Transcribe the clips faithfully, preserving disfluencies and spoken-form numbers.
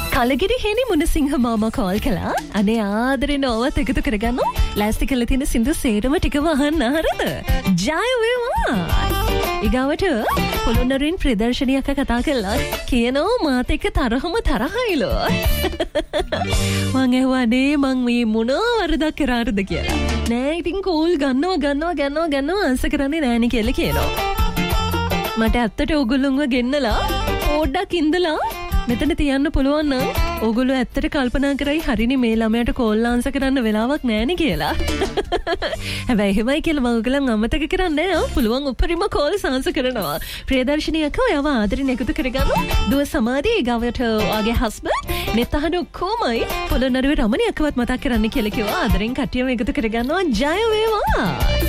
කලගිරි හේනි මුණසිංහ මාමා කෝල් කළා. අනේ ආදරෙන් ඔවත් එකතු කරගන්න. ලෑස්ති කරලා තියෙන සින්දු සේරම ටිකව අහන්න හරිද? ජය වේවා. ඊගාවට පොළොන්නරුවෙන් ප්‍රදර්ශනියක කතා කළා. කියනවා මාත් එක්ක තරහම තරහයිලෝ. මං ඇහුවානේ මං මේ මොන වරදක් කරාටද කියලා. නෑ ඉතින් කෝල් ගන්නවා ගන්නවා ගන්නවා ගන්නවා ආන්සර් කරන්නේ නෑනේ කියලා කියනවා. මට ඇත්තට ඕගොල්ලෝව ගෙන්නලා පොඩ්ඩක් ඉඳලා මෙතන තියන්න පුළුවන් නම් ඕගොල්ලෝ ඇත්තට කල්පනා කරයි හරිනේ මේ ළමයාට කෝල් ආන්සර් කරන්න වෙලාවක් නැහැනේ කියලා. හැබැයි එහෙමයි කියලා මම ඔයගලන් අමතක කරන්නේ නෑ. පුළුවන් උපරිම කෝල්ස් ආන්සර් කරනවා. ප්‍රියදර්ශිනියක ඔයව ආදරෙන් එකතු කරගන්න. දුව සමාධි ගාවට ඔයාගේ හස්බන්ඩ් මෙතහන කොමයි පොළොන්නරුවේ රමණියකවත් මතක් කරන්න කියලා කිව්වා. ආදරෙන් කට්ටියම එකතු කරගන්නවා. ජය වේවා.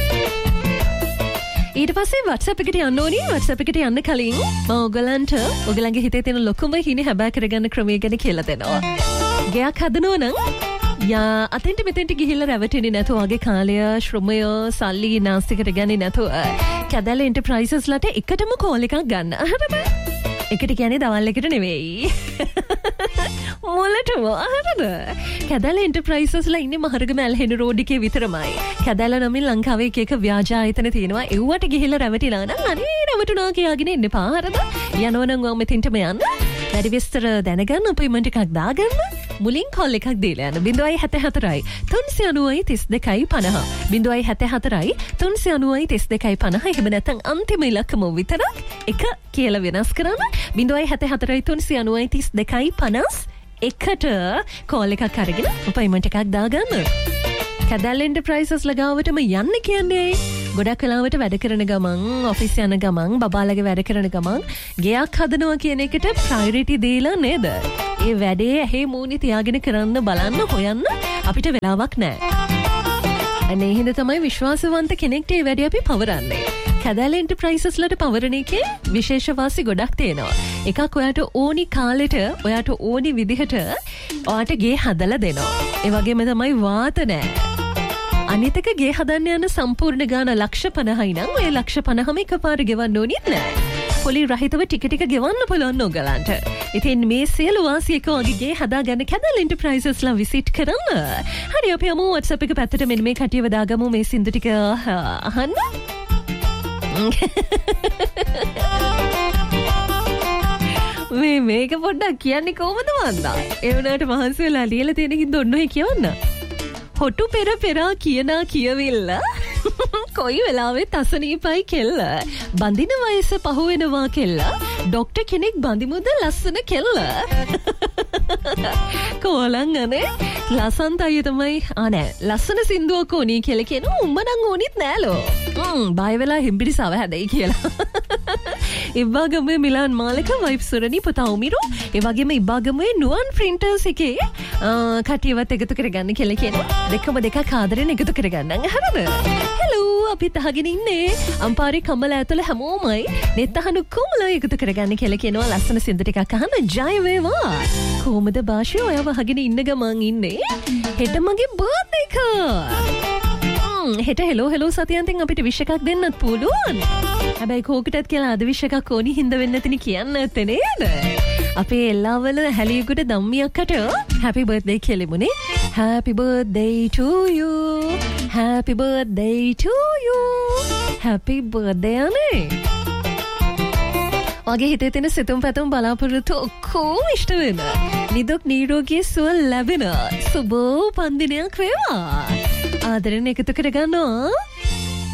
ඊට පස්සේ WhatsApp එකට යන්න ඕනි. WhatsApp එකට යන්න කලින් මම ඔයගලන්ට ඔයගලන්ගේ හිතේ තියෙන ලොකුම හිණි හැබෑ කරගන්න ක්‍රමය ගැන කියලා දෙනවා. ගයක් හදනවා නම් යා අතෙන්ට මෙතෙන්ට ගිහිල්ලා රැවටෙන්නේ නැතුව වගේ කාලය ශ්‍රමය සල්ලි නාස්ති කරගන්නේ නැතුව කැදැල්ල එන්ටර්ප්‍රයිසස් ලට එකටම කෝල් එකක් ගන්න. හරිද? එකට කියන්නේ දවල් එකට නෙවෙයි. මොලටම හරිද? කැදැල්ල එන්ටර්ප්‍රයිසස් ලා ඉන්නේ මහරගම ඇල්හෙන රෝඩ් එකේ විතරමයි. කැදැල්ල නමින් ලංකාවේ එක එක ව්‍යාජ ආයතන තියෙනවා. ඒවට ගිහිල්ලා රැවටිලා නම් අනේ රැවටුණා කියාගෙන ඉන්න එපා. හරිද? යනවනම් ඔය මෙතෙන්ටම යන්න. වැඩි විස්තර දැනගන්න අපොයින්ට්මන්ට් එකක් දාගන්න. මුලින් කෝල් එකක් දීලා යන්න. zero seven four four තුන්සිය අනූවයි තිස් දෙකයි පනහ. zero seven four four තුන්සිය අනූවයි තිස් දෙකයි පනහ. එහෙම නැත්නම් අන්තිම ඉලක්කම විතරක් එක කියලා වෙනස් කරන්න. zero seven four four තුන්සිය අනූවයි තිස් දෙකයි පනස් එකට කෝල් එකක් අරගෙන අපොයින්ට්මන්ට් එකක් දාගන්න. කැදැල්ල එන්ටර්ප්‍රයිසස් ලගාවටම යන්න කියන්නේ ගොඩක් වෙලාවට වැඩ කරන ගමන් ඔෆිස් යන ගමන් බබාලගේ වැඩ කරන ගමන් ගෙයක් හදනවා කියන එකට ප්‍රයොරිටි දීලා නේද? ඒ වැඩේ ඇහි මූණි තියාගෙන කරන්න බලන්න හොයන්න අපිට වෙලාවක් නැහැ. අනේ හින්දා තමයි විශ්වාසවන්ත කෙනෙක්ට මේ වැඩේ අපි පවරන්නේ. කැදැල්ල එන්ටර්ප්‍රයිසස් ලට පවරන එකේ විශේෂ වාසි ගොඩක් තියෙනවා. එකක් ඔයාට ඕනි කාලෙට ඔයාට ඕනි විදිහට ඔයාට ගේ හදලා දෙනවා. ඒ වගේම තමයි වාත නැහැ. අනිතක ගේ හදන්න යන සම්පූර්ණ ගාන ලක්ෂ පනහයි නම් ඔය ලක්ෂ පනහම එකපාර ගෙවන්න ඕනෙත් නෑ. පොලි රහිතව ටික ටික ගෙවන්න පුළුවන් ඕගලන්ට. ඉතින් මේ සියලු වාසි එක වගේ ගේ හදාගන්න කැදැල්ල එන්ටර්ප්‍රයිසස් ලා විසිට් කරන්න. හරි අපි යමු WhatsApp එක පැත්තට මෙන්න මේ කටියව දාගමු මේ සින්දු ටික අහන්න. මේ මේක පොඩ්ඩක් කියන්නේ කොහොමද මන්දා? ඒ වුණාට මහන්සි වෙලා ලියලා තියෙන කින්ද ඔන්න ඔය කියවන්න. හොටු පෙර පෙරා කියනා කියවිල්ල කොයි වෙලාවෙත් අසනීපයි කෙල්ල බඳින වයස පහු වෙනවා කෙල්ල ඩොක්ටර් කෙනෙක් බඳිමුද ලස්සන කෙල්ල කෝලං අනේ ලසන්ත අයිය තමයි ආ නෑ ලස්සන සින්දුවක් ඕනි කියලා කියනවා උඹ නම් ඕනිත් නෑලෝ හ්ම් බය වෙලා හිම්බිරිසව හැදයි කියලා ඉබ්බාගමේ මිලාන් මාලක වයිෆ් සුරණි පුතා උමිරු ඒ වගේම ඉබ්බාගමේ නුවන් ප්‍රින්ටර්ස් එකේ කටියවත් එකතු කරගන්න කියලා කියනවා දෙකම දෙකක් ආදරෙන් එකතු කරගන්න හරිද හෙලෝ අපිත් අහගෙන ඉන්නේ අම්පාරේ කම්මල ඇතුළේ හැමෝමයි නෙත් අහනු කොමල එකතු කරගන්න කියලා කියනවා ලස්සන සින්දු ටිකක් අහන්න ජය වේවා කොහොමද භාෂය ඔයව අහගෙන ඉන්න ගමන් ඉන්නේ හෙට මගේ බර්ත්ඩේ එක හෙට හෙලෝ හෙලෝ සතියන්තෙන් අපිට විශ් එකක් දෙන්නත් පුළුවන් හැබැයි කෝකටත් කියලා අද විශ් එකක් ඕනි හින්දා වෙන්න නැතිනි කියන්න නැත්තේ නේද අපේ Ellawala හැලියකට දම්මියක්කට happy birthday කියලෙමුනේ happy birthday to you happy birthday to you happy birthday අනේ වගේ හිතේ තියෙන සිතුම් පැතුම් බලාපොරොත්තු ඔක්කොම ඉෂ්ට වෙන නිදුක් නිරෝගී සුව ලැබෙන සුබ උපන්දිනයක් වේවා ආදරෙන් එකතු කරගන්නවා